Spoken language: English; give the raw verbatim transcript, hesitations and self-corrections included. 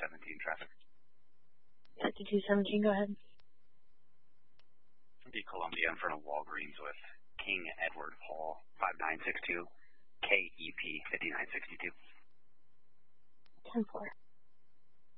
seventeen traffic. fifty-two seventeen, go ahead. The Columbia in front of Walgreens with King Edward Hall, five nine six two, K E P fifty-nine sixty-two. ten four.